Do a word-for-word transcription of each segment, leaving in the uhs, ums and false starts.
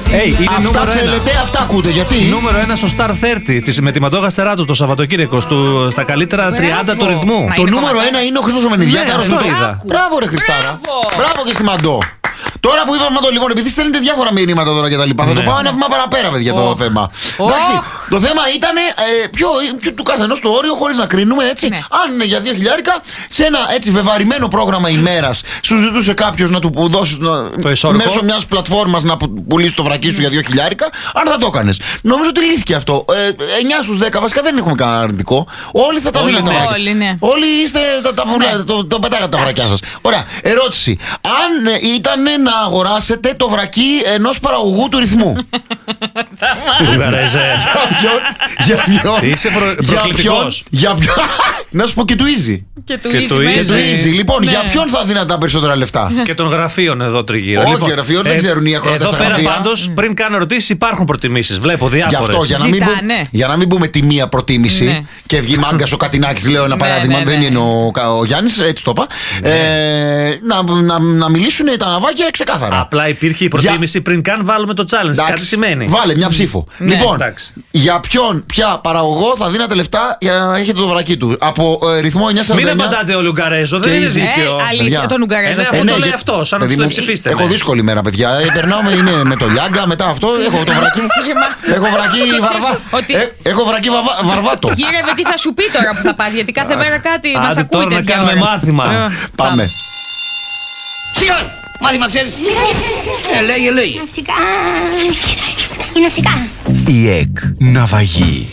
Hey, είναι αυτά νούμερο θέλετε, ένα. αυτά ακούτε. Γιατί? Νούμερο ένα στο Star τριάντα της, με τη Μαντόγα Στεράτου το Σαββατοκύριακο του, στα καλύτερα τριάντα του ρυθμού. Μα Το είναι νούμερο κομμάτι. ένα είναι ο Χρήστος ο Μενιδιάταρος. Ναι, Το- το είδα. Μπράβο, ρε Χριστάρα. Μπράβο. Μπράβο και στη Μαντώ. Τώρα που είπαμε το λοιπόν, επειδή στέλνετε διάφορα μηνύματα τώρα και τα λοιπά, θα το Ναι. πάω ένα βήμα παραπέρα, παιδιά, το Οχ. θέμα. Οχ. Εντάξει, το θέμα ήταν ε, πιο, πιο του καθενός το όριο, χωρίς να κρίνουμε έτσι. Ναι. Αν είναι για δύο χιλιάρικα, σε ένα έτσι βεβαρημένο πρόγραμμα ημέρας, σου ζητούσε κάποιος να του που δώσεις να- Το ισόρροπο. μέσω μιας πλατφόρμας να που- πουλήσει το βρακί σου για δύο χιλιάρικα, αν θα το έκανες. Νομίζω ότι λύθηκε αυτό. Ε, εννιά στους δέκα, βασικά δεν έχουμε κανένα αρνητικό. Όλοι θα τα Όλοι, δίνετε τα ναι. βρακιά. Όλοι, ναι. Όλοι είστε, τα, τα, πουλάτε, το, το πετάγατε τα βρακιά σας. Ωραία, ερώτηση. Αν ε, ήταν να αγοράσετε το βρακί ενός παραγωγού του ρυθμού. Ουγγαρέζε. Για ποιον? Για ποιον? Είσαι προ- Για προκλητικός. ποιον? Για ποιον? Να σου πω και του Easy. Και του Και Easy του μέσα. Και του Easy. Easy. Λοιπόν, Ναι. για ποιον θα δίνατε τα περισσότερα λεφτά? Και των γραφείων εδώ τριγύρω. Όχι, γραφείων, δεν ξέρουν οι ακροατές Εδώ τα πέρα γραφεία. πάντως, πριν κάνω ερωτήσεις, υπάρχουν προτιμήσεις. Βλέπω Γι' διάφορες. αυτό, για να, μην Ζητάνε. πούμε, για να μην πούμε τη μία προτίμηση Ναι. και βγει μάγκας ο Κατινάκης, λέω ένα Ναι, παράδειγμα, ναι, δεν ναι. είναι ο, ο Γιάννης, έτσι το είπα. Ε, να, να, να μιλήσουν τα ναυάκια ξεκάθαρα. Απλά υπήρχε η προτίμηση πριν καν βάλουμε το challenge. Εντάξει, Κάτι σημαίνει. Βάλε μια ψήφο. Ναι. Λοιπόν, Εντάξει. για ποιον, ποια παραγωγό θα δίνατε λεφτά για να έχετε το βρακί του? Από ε, ρυθμό εννιά Μην σαράντα εννιά. απαντάτε όλοι Ουγγαρέζο, δεν Και είναι Easy. δίκαιο. Ε, αλήθεια, Παιδιά. τον Ουγγαρέζο. Ε, ναι, αυτό. αυτό ναι, το λέει για- αυτό, σαν να παιδί τους μου, δεν ψηφίστε. Έχω ναι. δύσκολη μέρα, παιδιά. Ε, περνάω με, είμαι με το Λιάγκα, μετά αυτό. Έχω το βρακί. έχω βρακί Το ξέρεις βαρβά. ότι- Ε, έχω βρακί βαβα- βαρβάτο. Γύρευε τι θα σου πει τώρα που θα πας, γιατί κάθε μέρα κάτι μας Άντε ακούει τώρα να τέτοια κάνουμε ώρα. μάθημα. Ε, Πάμε. Σιγά! Μάθημα ξέρεις. Ε, λέγε, λέγε. Φυσικά. Είναι φυσικά. Η ΕΚ ναυαγή.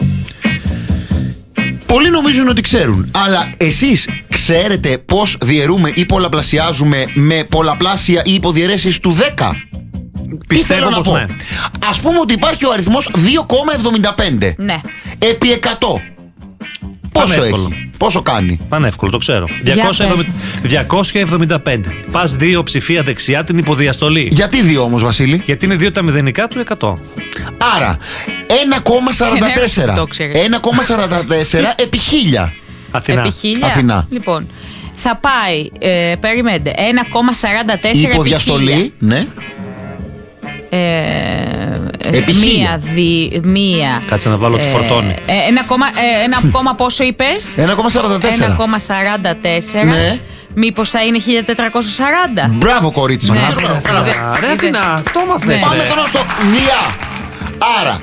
Πολλοί νομίζουν ότι ξέρουν, αλλά εσείς ξέρετε πώς διαιρούμε ή πολλαπλασιάζουμε με πολλαπλάσια ή υποδιαιρέσεις του δέκα? Τι Πιστεύω θέλω να πως πω. ναι. Ας πούμε ότι υπάρχει ο αριθμός δύο κόμμα εβδομήντα πέντε Ναι. επί εκατό. Πόσο Πανεύκολο. έχει, πόσο κάνει? Πανεύκολο, το ξέρω. διακόσια εβδομήντα πέντε. Πας δύο ψηφία δεξιά την υποδιαστολή. Γιατί δύο όμως, Βασίλη? Γιατί είναι δύο τα μηδενικά του εκατό. Άρα ένα κόμμα σαράντα τέσσερα. Ναι, το ξέρεις. ένα κόμμα σαράντα τέσσερα επί χίλια. Αθηνά. Επί χίλια. Αθηνά. Λοιπόν, θα πάει, ε, περιμένετε, ένα κόμμα σαράντα τέσσερα επί χίλια. Υποδιαστολή, ναι. Ε, Επί μία, χίλια. δι, μία. Κάτσε να βάλω τη φορτώνει. Ε, ένα, κόμμα, ε, ένα κόμμα πόσο είπες? ένα κόμμα σαράντα τέσσερα. ένα κόμμα σαράντα τέσσερα. Ναι. Μήπως θα είναι χίλια τετρακόσια σαράντα. Μπράβο, κορίτσι μου. Ναι, Μπράβο, ναι, μπράβο. είδες, Ρε είδες. Αθηνά, το μάθες. Ναι. Πάμε τώρα στο διά. Άρα,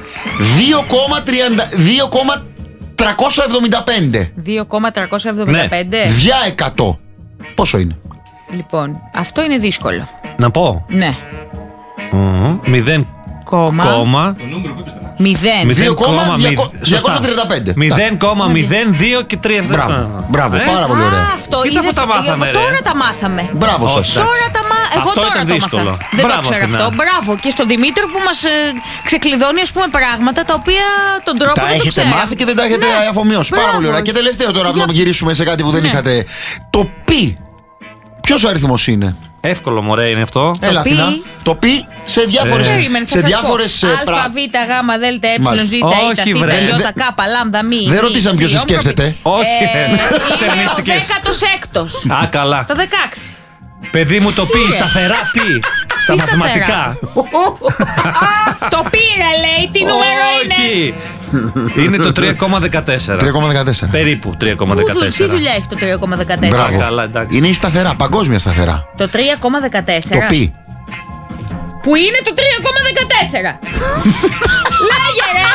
δύο κόμμα τριακόσια εβδομήντα πέντε. δύο κόμμα τριακόσια εβδομήντα πέντε. Διά εκατό. Πόσο είναι? Λοιπόν, αυτό είναι δύσκολο. Να πω. Ναι. Μηδέν Κόμμα. κόμμα. Μηδέν. Μηδέν δύο κόμμα κόμμα διακόσια τριάντα πέντε. μηδέν κόμμα μηδέν δύο και τρία. Μπράβο, μπράβο, Ε, πάρα πολύ Α, ωραία. αυτό Κοίτα είδες, που τα μάθαμε, ε, ρε. Τώρα τα μάθαμε. Μπράβο Όχι, σας. εντάξει. Τώρα τα μα... Εγώ Αυτό τώρα ήταν το δύσκολο. μάθα. Δεν Μπράβο, το ξέρω Αθηνά. αυτό. Μπράβο. Και στον Δημήτριο που μας ε, ξεκλειδώνει ας πούμε πράγματα τα οποία τον τρόπο Τα δεν το έχετε ξέρω. μάθει και δεν τα έχετε Ναι. αφομοιώσει. Πάρα Μπράβο. πολύ ωραία. Και τελευταίο τώρα, Για- να γυρίσουμε σε κάτι που δεν Ναι. είχατε. Το πι. Ποιος αριθμός είναι? Εύκολο, μωρέ, είναι αυτό. Έλα, πι. Αθηνά. Το πι σε διάφορες, Περίμενε, θα σε σας διάφορες πω. ε, Α, πρα- Β, Γ, Δ, Ε, Μάλιστα. Ζ, Ι, Όχι, Θ, βρε. Ι, Δεν- Κ, Λάμδα, Μη. Δεν Μη, ρωτήσαμε ποιος Σι, σας σκέφτεται. Όχι, Ε, δεν. είναι ο Τερνίστηκες. δέκατος έκτος. Α, καλά. Το δεκαέξι. Παιδί μου, το πει ρε. σταθερά πει. Στα Τι μαθηματικά. Το πήρα λέει, τι νούμερο είναι. Όχι. Είναι το τρία κόμμα δεκατέσσερα. τρία κόμμα δεκατέσσερα. Περίπου τρία κόμμα Πού- Τι δεκατέσσερα. δουλειά έχει το τρία κόμμα δεκατέσσερα. Μπράβο. Καλά, εντάξει. Είναι η σταθερά, παγκόσμια σταθερά. Το τρία κόμμα Το δεκατέσσερα. πι. Που είναι το τρία κόμμα δεκατέσσερα. Λέγε ρε.